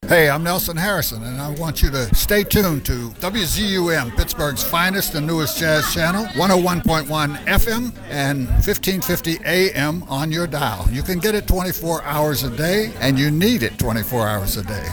Hey, I'm Nelson Harrison, and I want you to stay tuned to WZUM, Pittsburgh's finest and newest jazz channel, 101.1 FM and 1550 AM on your dial. You can get it 24 hours a day, and you need it 24 hours a day.